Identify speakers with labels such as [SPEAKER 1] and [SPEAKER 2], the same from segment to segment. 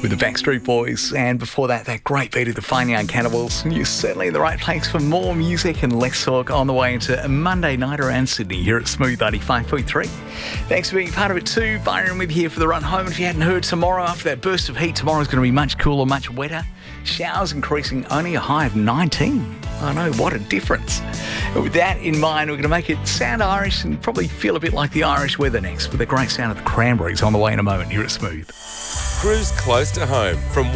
[SPEAKER 1] with the Backstreet Boys, and before that great beat of the Fine Young Cannibals. You're certainly in the right place for more music and less talk on the way into a Monday night around Sydney here at Smooth 95.3. Thanks for being part of it too. Byron with you here for the run home. If you hadn't heard, tomorrow after that burst of heat, tomorrow's going to be much cooler, much wetter. Showers increasing, only a high of 19. I know, what a difference. With that in mind, we're going to make it sound Irish and probably feel a bit like the Irish weather next with the great sound of the Cranberries on the way in a moment here at Smooth.
[SPEAKER 2] Cruise close to home from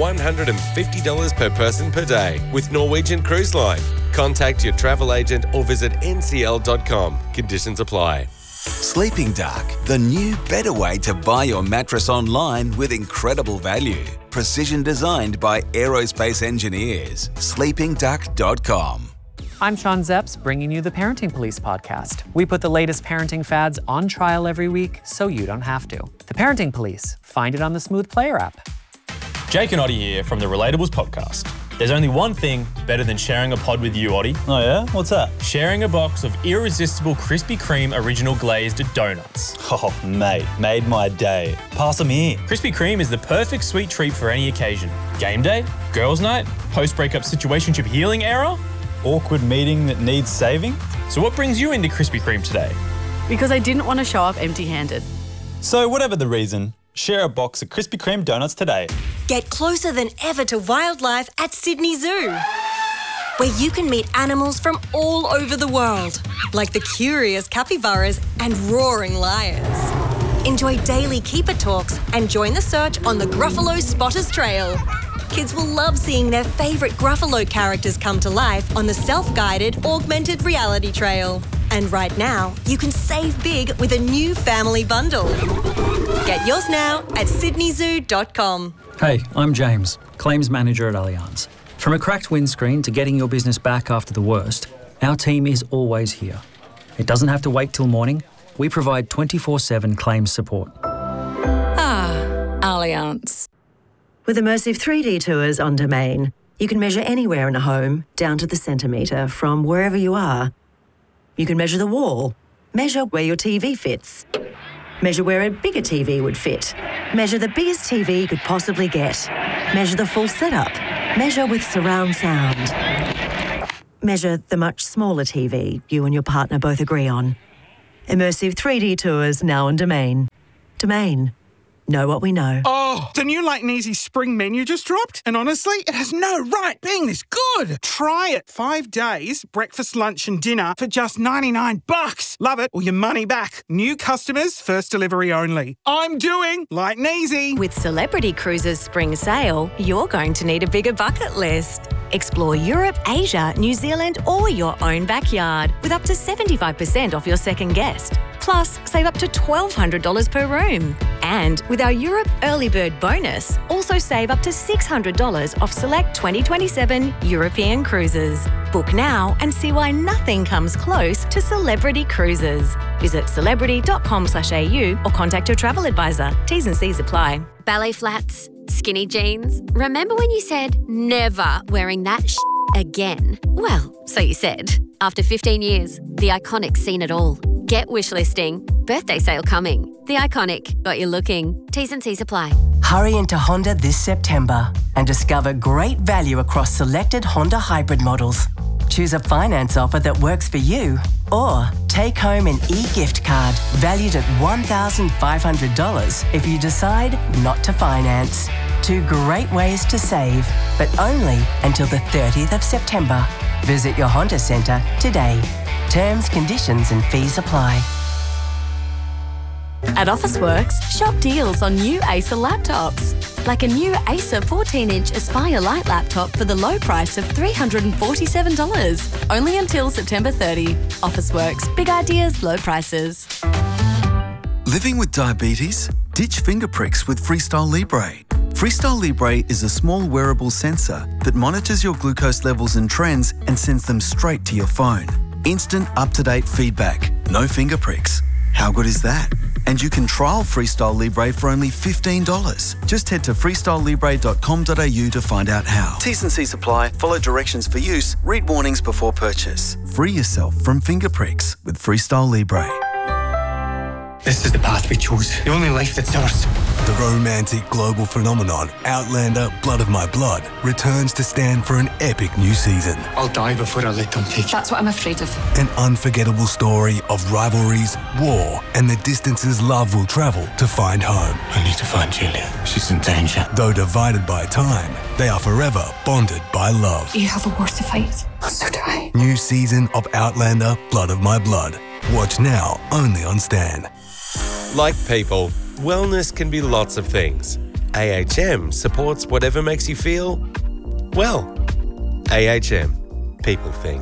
[SPEAKER 2] $150 per person per day with Norwegian Cruise Line. Contact your travel agent or visit ncl.com. Conditions apply.
[SPEAKER 3] Sleeping Dark, the new, better way to buy your mattress online with incredible value. Precision designed by aerospace engineers. sleepingduck.com.
[SPEAKER 4] I'm Sean Zepps, bringing you the Parenting Police podcast. We put the latest parenting fads on trial every week so you don't have to. The Parenting Police. Find it on the Smooth Player app.
[SPEAKER 5] Jake and Oddie here from the Relatables podcast. There's only one thing better than sharing a pod with you, Oddie.
[SPEAKER 6] Oh yeah? What's that?
[SPEAKER 5] Sharing a box of irresistible Krispy Kreme original glazed donuts.
[SPEAKER 6] Oh, mate, made my day. Pass them here.
[SPEAKER 5] Krispy Kreme is the perfect sweet treat for any occasion. Game day, girls' night, post-breakup situationship healing era.
[SPEAKER 6] Awkward meeting that needs saving.
[SPEAKER 5] So what brings you into Krispy Kreme today?
[SPEAKER 7] Because I didn't want to show up empty-handed.
[SPEAKER 6] So whatever the reason, share a box of Krispy Kreme donuts today.
[SPEAKER 8] Get closer than ever to wildlife at Sydney Zoo, where you can meet animals from all over the world, like the curious capybaras and roaring lions. Enjoy daily keeper talks and join the search on the Gruffalo Spotters Trail. Kids will love seeing their favourite Gruffalo characters come to life on the self-guided augmented reality trail. And right now, you can save big with a new family bundle. Get yours now at sydneyzoo.com.
[SPEAKER 9] Hey, I'm James, Claims Manager at Allianz. From a cracked windscreen to getting your business back after the worst, our team is always here. It doesn't have to wait till morning. We provide 24/7 claims support.
[SPEAKER 7] Allianz.
[SPEAKER 10] With immersive 3D tours on Domain, you can measure anywhere in a home, down to the centimetre, from wherever you are. You can measure the wall, measure where your TV fits, measure where a bigger TV would fit, measure the biggest TV you could possibly get, measure the full setup, measure with surround sound, measure the much smaller TV you and your partner both agree on. Immersive 3D tours now on Domain. Domain. Know what we know.
[SPEAKER 11] Oh, the new Light and Easy spring menu just dropped, and honestly, it has no right being this good. Try it. 5 days, breakfast, lunch and dinner for just $99. Love it or your money back. New customers, first delivery only. I'm doing Light and Easy.
[SPEAKER 8] With Celebrity Cruises Spring Sale, you're going to need a bigger bucket list. Explore Europe, Asia, New Zealand or your own backyard with up to 75% off your second guest. Plus, save up to $1,200 per room. And with our Europe Early Bird bonus, also save up to $600 off select 2027 European cruises. Book now and see why nothing comes close to Celebrity Cruises. Visit celebrity.com/au or contact your travel advisor. T's and C's apply.
[SPEAKER 12] Ballet flats, skinny jeans. Remember when you said never wearing that again? Well, so you said. After 15 years, The Iconic's seen it all. Get wishlisting. Birthday sale coming. The Iconic. Got you looking. T's and C's apply.
[SPEAKER 13] Hurry into Honda this September and discover great value across selected Honda hybrid models. Choose a finance offer that works for you or take home an e-gift card valued at $1,500 if you decide not to finance. 2 great ways to save, but only until the 30th of September. Visit your Honda Centre today. Terms, conditions and fees apply.
[SPEAKER 7] At Officeworks, shop deals on new Acer laptops. Like a new Acer 14-inch Aspire Lite laptop for the low price of $347. Only until September 30. Officeworks. Big ideas, low prices.
[SPEAKER 14] Living with diabetes? Ditch finger pricks with Freestyle Libre. Freestyle Libre is a small wearable sensor that monitors your glucose levels and trends and sends them straight to your phone. Instant, up-to-date feedback. No finger pricks. How good is that? And you can trial Freestyle Libre for only $15. Just head to freestylelibre.com.au to find out how. T's and C's apply. Follow directions for use. Read warnings before purchase. Free yourself from finger pricks with Freestyle Libre.
[SPEAKER 15] This is the path we chose. The only life that's ours.
[SPEAKER 16] The romantic global phenomenon Outlander Blood of My Blood returns to stand for an epic new season.
[SPEAKER 15] I'll die before I let them take you.
[SPEAKER 17] That's what I'm afraid of.
[SPEAKER 16] An unforgettable story of rivalries, war, and the distances love will travel to find home.
[SPEAKER 15] I need to find Julia. She's in danger.
[SPEAKER 16] Though divided by time, they are forever bonded by love.
[SPEAKER 17] You have a war to fight. So do I.
[SPEAKER 16] New season of Outlander Blood of My Blood. Watch now only on Stan.
[SPEAKER 2] Like people, wellness can be lots of things. AHM supports whatever makes you feel, well. AHM. People think.